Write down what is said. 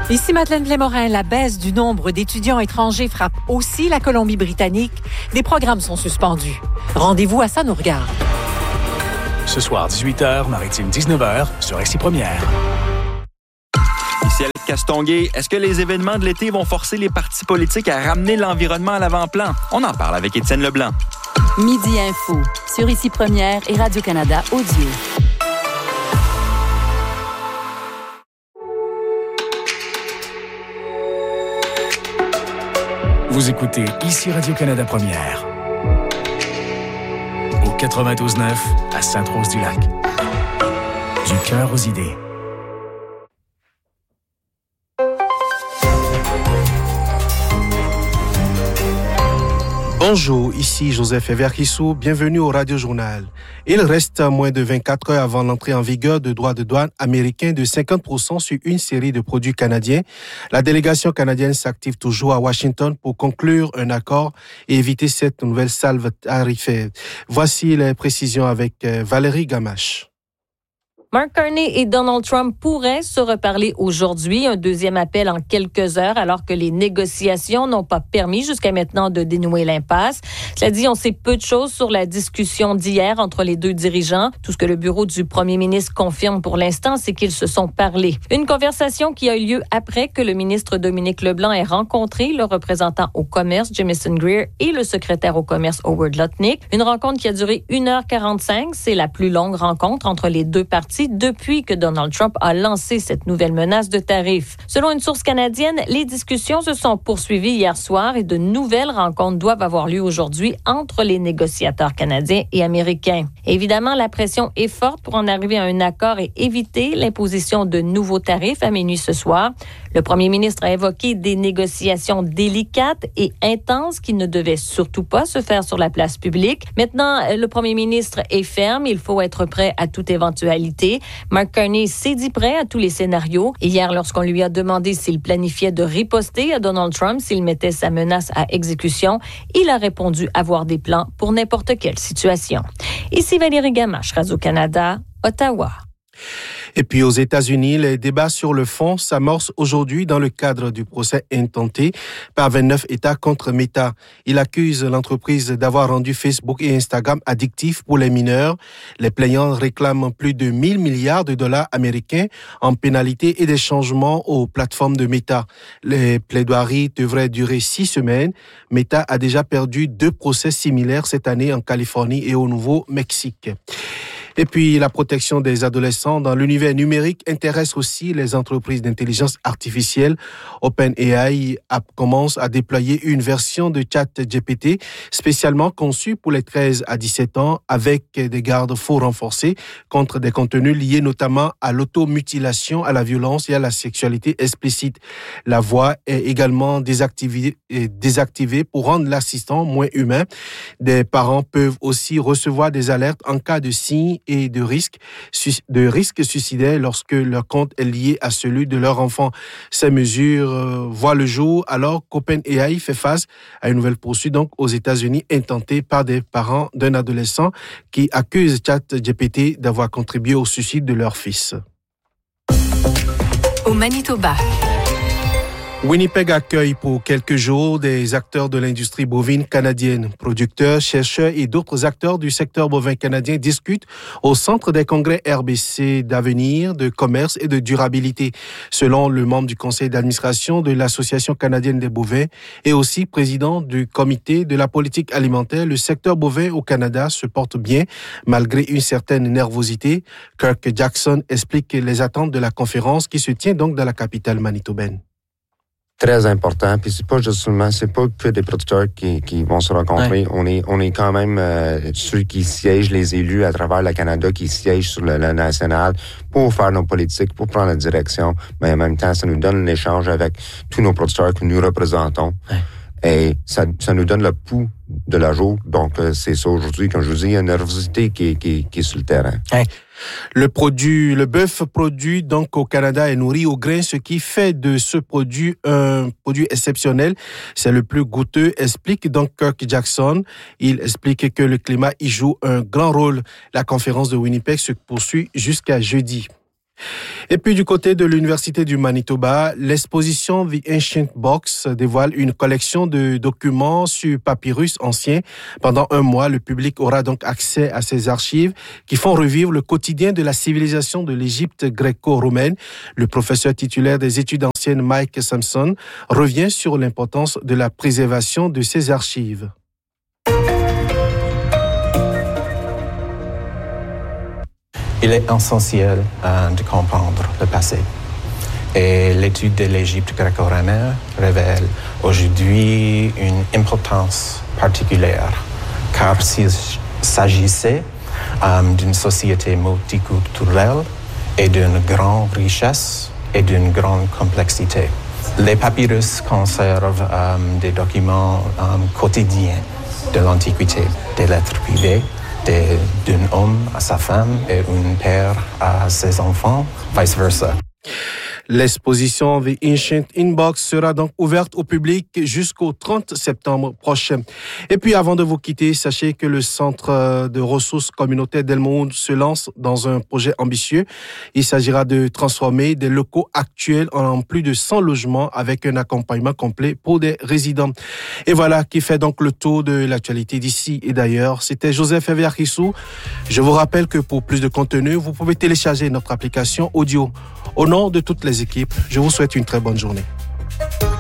Ici Madeleine Blais-Morin, la baisse du nombre d'étudiants étrangers frappe aussi la Colombie-Britannique. Des programmes sont suspendus. Rendez-vous à Ça nous regarde. Ce soir, 18h, Maritime 19h, sur RCI Première. Ici Alex Castonguay. Est-ce que les événements de l'été vont forcer les partis politiques à ramener l'environnement à l'avant-plan? On en parle avec Étienne Leblanc. Midi Info, sur RCI Première et Radio-Canada Audio. Vous écoutez ici Radio-Canada Première. Au 92.9 à Sainte-Rose-du-Lac. Du cœur aux idées. Bonjour, ici Joseph Everkissou, bienvenue au Radio Journal. Il reste moins de 24 heures avant l'entrée en vigueur de droits de douane américains de 50% sur une série de produits canadiens. La délégation canadienne s'active toujours à Washington pour conclure un accord et éviter cette nouvelle salve tarifaire. Voici les précisions avec Valérie Gamache. Mark Carney et Donald Trump pourraient se reparler aujourd'hui, un deuxième appel en quelques heures, alors que les négociations n'ont pas permis jusqu'à maintenant de dénouer l'impasse. Cela dit, on sait peu de choses sur la discussion d'hier entre les deux dirigeants. Tout ce que le bureau du premier ministre confirme pour l'instant, c'est qu'ils se sont parlé. Une conversation qui a eu lieu après que le ministre Dominique Leblanc ait rencontré le représentant au commerce, Jamison Greer, et le secrétaire au commerce, Howard Lutnick. Une rencontre qui a duré 1h45. C'est la plus longue rencontre entre les deux parties depuis que Donald Trump a lancé cette nouvelle menace de tarifs. Selon une source canadienne, les discussions se sont poursuivies hier soir et de nouvelles rencontres doivent avoir lieu aujourd'hui entre les négociateurs canadiens et américains. Évidemment, la pression est forte pour en arriver à un accord et éviter l'imposition de nouveaux tarifs à minuit ce soir. Le premier ministre a évoqué des négociations délicates et intenses qui ne devaient surtout pas se faire sur la place publique. Maintenant, le premier ministre est ferme. Il faut être prêt à toute éventualité. Mark Carney s'est dit prêt à tous les scénarios. Et hier, lorsqu'on lui a demandé s'il planifiait de riposter à Donald Trump, s'il mettait sa menace à exécution, il a répondu avoir des plans pour n'importe quelle situation. Ici Valérie Gamache, Radio-Canada, Ottawa. Et puis aux États-Unis, les débats sur le fond s'amorcent aujourd'hui dans le cadre du procès intenté par 29 États contre Meta. Il accuse l'entreprise d'avoir rendu Facebook et Instagram addictifs pour les mineurs. Les plaignants réclament plus de 1 000 milliards de dollars américains en pénalités et des changements aux plateformes de Meta. Les plaidoiries devraient durer 6 semaines. Meta a déjà perdu 2 procès similaires cette année en Californie et au Nouveau-Mexique. Et puis, la protection des adolescents dans l'univers numérique intéresse aussi les entreprises d'intelligence artificielle. OpenAI commence à déployer une version de ChatGPT spécialement conçue pour les 13 à 17 ans avec des garde-fous renforcés contre des contenus liés notamment à l'automutilation, à la violence et à la sexualité explicite. La voix est également désactivée pour rendre l'assistant moins humain. Des parents peuvent aussi recevoir des alertes en cas de signes et de risques suicidaires lorsque leur compte est lié à celui de leur enfant. Ces mesures voient le jour alors qu'OpenAI fait face à une nouvelle poursuite donc aux États-Unis intentée par des parents d'un adolescent qui accuse ChatGPT d'avoir contribué au suicide de leur fils. Au Manitoba. Winnipeg accueille pour quelques jours des acteurs de l'industrie bovine canadienne. Producteurs, chercheurs et d'autres acteurs du secteur bovin canadien discutent au centre des congrès RBC d'avenir, de commerce et de durabilité. Selon le membre du conseil d'administration de l'Association canadienne des bovins et aussi président du comité de la politique alimentaire, le secteur bovin au Canada se porte bien malgré une certaine nervosité. Kirk Jackson explique les attentes de la conférence qui se tient donc dans la capitale manitobaine. Très important, puis c'est pas que des producteurs qui vont se rencontrer. Ouais. On est quand même ceux qui siègent, les élus à travers le Canada, qui siègent sur le national pour faire nos politiques, pour prendre la direction. Mais en même temps, ça nous donne l'échange avec tous nos producteurs que nous représentons. Ouais. Et ça nous donne le pouls de la jour. Donc, c'est ça aujourd'hui, comme je vous dis, il y a une nervosité qui est sur le terrain. Ouais. Le bœuf produit donc au Canada est nourri au grain, ce qui fait de ce produit un produit exceptionnel. C'est le plus goûteux, explique donc Kirk Jackson. Il explique que le climat y joue un grand rôle. La conférence de Winnipeg se poursuit jusqu'à jeudi. Et puis du côté de l'Université du Manitoba, l'exposition The Ancient Box dévoile une collection de documents sur papyrus anciens. Pendant un mois, le public aura donc accès à ces archives qui font revivre le quotidien de la civilisation de l'Égypte gréco-romaine. Le professeur titulaire des études anciennes Mike Sampson revient sur l'importance de la préservation de ces archives. Il est essentiel de comprendre le passé. Et l'étude de l'Égypte gréco-romaine révèle aujourd'hui une importance particulière, car s'il s'agissait d'une société multiculturelle et d'une grande richesse et d'une grande complexité. Les papyrus conservent des documents quotidiens de l'Antiquité, des lettres privées, d'un homme à sa femme et un père à ses enfants, vice versa. L'exposition The Ancient Inbox sera donc ouverte au public jusqu'au 30 septembre prochain. Et puis avant de vous quitter, sachez que le Centre de ressources communautaires d'Elmwood se lance dans un projet ambitieux. Il s'agira de transformer des locaux actuels en plus de 100 logements avec un accompagnement complet pour des résidents. Et voilà qui fait donc le tour de l'actualité d'ici et d'ailleurs. C'était Joseph Eviarissou. Je vous rappelle que pour plus de contenu, vous pouvez télécharger notre application audio. Au nom de toutes les équipes, je vous souhaite une très bonne journée.